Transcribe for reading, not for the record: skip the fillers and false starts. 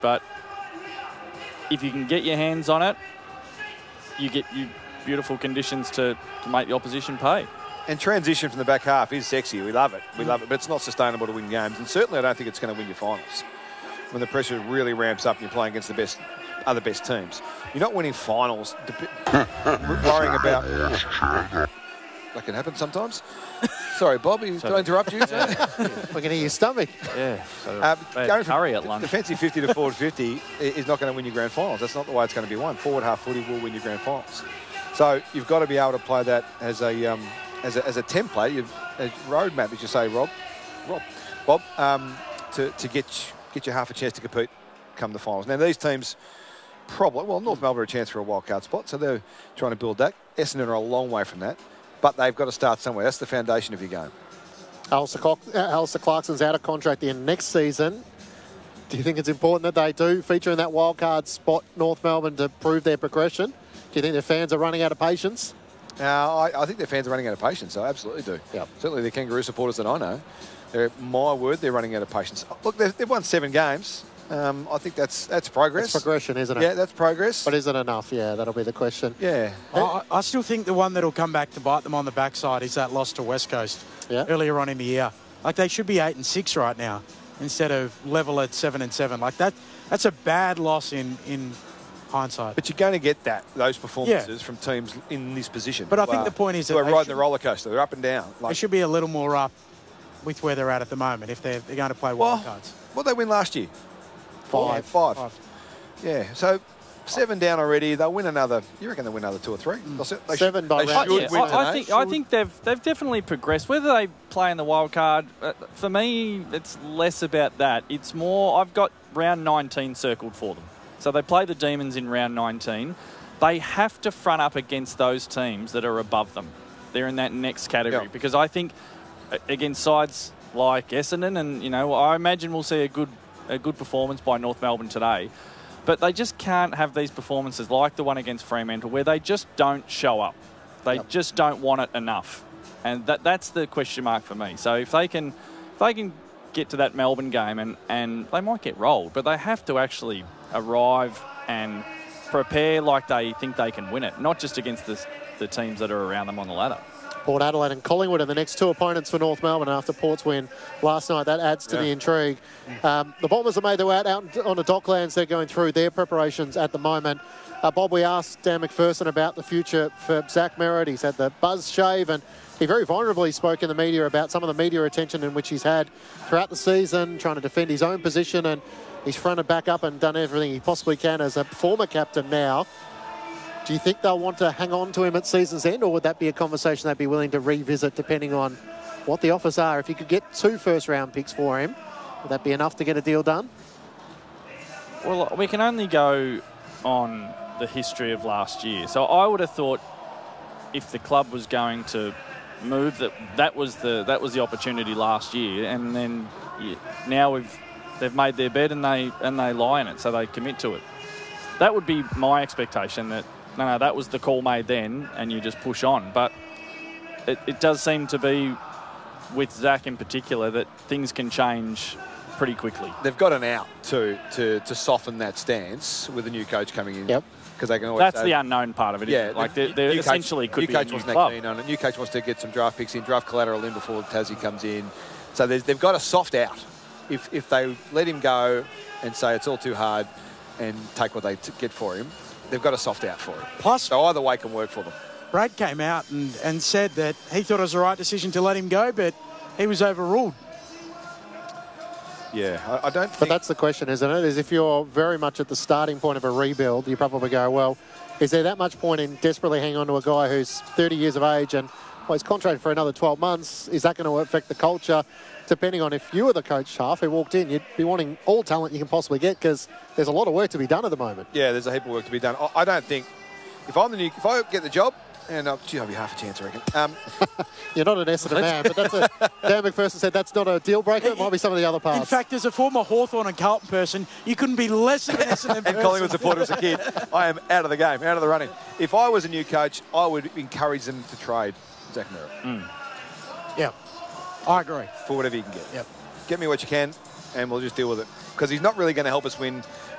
But if you can get your hands on it, you get you beautiful conditions to make the opposition pay. And transition from the back half is sexy. We love it. We love it. But it's not sustainable to win games. And certainly I don't think it's going to win your finals. When the pressure really ramps up and you're playing against the other best teams. You're not winning finals worrying about... That can happen sometimes. Sorry, Bob, did I interrupt you? We can hear your stomach. Yeah. Going from curry at lunch. defensive 50 to forward 50 is not going to win you grand finals. That's not the way it's going to be won. Forward half footy will win you grand finals. So you've got to be able to play that as a template, a roadmap, as you say, Bob, to get you half a chance to compete come the finals. Now these teams probably, North Melbourne are a chance for a wild card spot, so they're trying to build that. Essendon are a long way from that, but they've got to start somewhere. That's the foundation of your game. Alistair Clarkson's out of contract in next season. Do you think it's important that they do feature in that wild card spot, North Melbourne, to prove their progression? Do you think their fans are running out of patience? I think their fans are running out of patience. I absolutely do. Yep. Certainly the Kangaroo supporters that I know. My word, they're running out of patience. Look, they've won 7 games. I think that's progress. That's progression, isn't it? Yeah, that's progress. But is it enough? Yeah, that'll be the question. Yeah. I still think the one that'll come back to bite them on the backside is that loss to West Coast earlier on in the year. Like, they should be 8-6 right now instead of level at 7-7. Like, that's a bad loss in hindsight. But you're going to get those performances from teams in this position. But I think the point is that they're riding the roller coaster. They're up and down. They should be a little more up with where they're at the moment if they're going to play wild cards. What did they win last year? 5. 5. Yeah, so 7 down already. They'll win another. You reckon they'll win another 2 or 3? They 7 by round. I think they've definitely progressed. Whether they play in the wild card, for me, it's less about that. It's more, I've got round 19 circled for them. So they play the Demons in round 19. They have to front up against those teams that are above them. They're in that next category because I think against sides like Essendon, and I imagine we'll see a good performance by North Melbourne today. But they just can't have these performances like the one against Fremantle where they just don't show up. They just don't want it enough. And that's the question mark for me. So if they can get to that Melbourne game and they might get rolled, but they have to actually arrive and prepare like they think they can win it, not just against the teams that are around them on the ladder. Port Adelaide and Collingwood are the next 2 opponents for North Melbourne after Port's win last night. That adds to the intrigue. The Bombers have made their way out on the Docklands. They're going through their preparations at the moment. Bob, we asked Dan McPherson about the future for Zach Merritt. He's had the buzz shave and he very vulnerably spoke in the media about some of the media attention in which he's had throughout the season, trying to defend his own position, and he's fronted back up and done everything he possibly can as a former captain now. Do you think they'll want to hang on to him at season's end, or would that be a conversation they'd be willing to revisit depending on what the offers are? If you could get 2 first-round picks for him, would that be enough to get a deal done? Well, we can only go on the history of last year. So I would have thought if the club was going to move, that was the opportunity last year, and then now they've made their bed and they lie in it, so they commit to it. That would be my expectation, that no, that was the call made then, and you just push on. But it does seem to be, with Zach in particular, that things can change pretty quickly. They've got an out to soften that stance with the new coach coming in. Yep. Because they can always That's the unknown part of it. Yeah, like there essentially could be a new club. New coach wants to get some draft picks in, draft collateral in before Tassie comes in. So they've got a soft out. If they let him go and say it's all too hard and take what they get for him, they've got a soft out for him. Plus, so either way can work for them. Brad came out and said that he thought it was the right decision to let him go, but he was overruled. Yeah, I don't think... But that's the question, isn't it? Is if you're very much at the starting point of a rebuild, you probably go, well, is there that much point in desperately hanging on to a guy who's 30 years of age and he's contracted for another 12 months? Is that going to affect the culture? Depending on if you were the coach half who walked in, you'd be wanting all talent you can possibly get because there's a lot of work to be done at the moment. Yeah, there's a heap of work to be done. I don't think... If I get the job... And I'll be half a chance, I reckon. You're not an Essendon man, but Dan McPherson said that's not a deal breaker. It might be some of the other parts. In fact, as a former Hawthorn and Carlton person, you couldn't be less of an Essendon person. And Collingwood supporter as a kid. I am out of the game, out of the running. If I was a new coach, I would encourage them to trade Zach Merritt. Yeah, I agree. For whatever you can get. Yep. Get me what you can, and we'll just deal with it. Because he's not really going to help us win